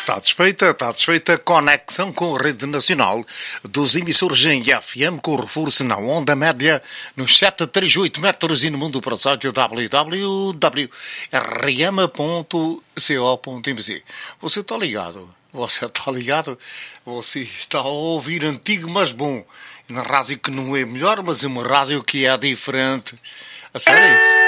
Está desfeita conexão com a rede nacional dos emissores em FM com reforço na onda média nos 738 metros e no mundo para o site www.rm.co.mz. Você está ligado? Você está ligado? Você está a ouvir antigo, mas bom. Na rádio que não é melhor, mas é uma rádio que é diferente. A sério?